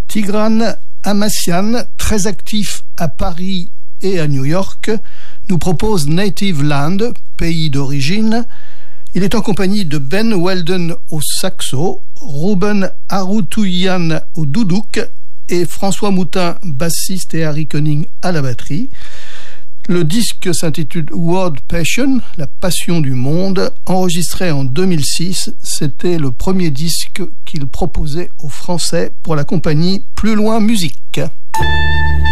Tigran Amassian, très actif à Paris et à New York, nous propose Native Land, pays d'origine. Il est en compagnie de Ben Weldon au saxo, Ruben Arutouyan au doudouk et François Moutin, bassiste, et Harry Conning à la batterie. Le disque s'intitule World Passion, la passion du monde, enregistré en 2006. C'était le premier disque qu'il proposait aux Français pour la compagnie Plus Loin Musique.